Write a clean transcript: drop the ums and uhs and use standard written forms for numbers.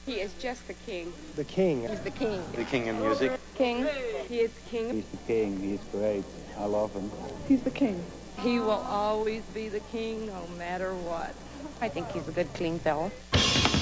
He is just the king. The king. He's the king. The king in music. King. He is king. He's the king. He's great. I love him. He's the king. He will always be the king no matter what. I think he's a good, clean fellow.